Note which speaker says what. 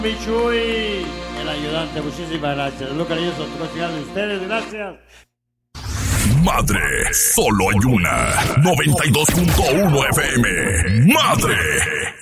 Speaker 1: Michuy, el ayudante, muchísimas gracias. Lo cariñoso, de ustedes, gracias.
Speaker 2: Madre, solo hay una. 92.1 FM. Madre.